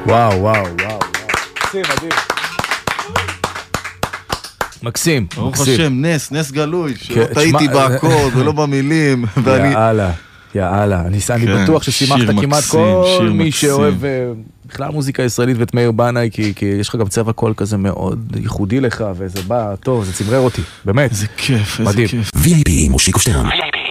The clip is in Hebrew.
וואו, וואו, וואו. מקסים, מדהים. מקסים, ברוך מקסים. השם, נס גלוי, שלא טעיתי באקורד ולא במילים. יאללה, אני בטוח ששימחת כמעט כל מי שאוהב בכלל מוזיקה ישראלית ואת מאיר בנאי, כי יש לך גם צבע קול כזה מאוד ייחודי לך, וזה בא טוב, זה צמרר אותי, באמת. איזה כיף, איזה מדהים. כיף. VIP מושיקו שטרן.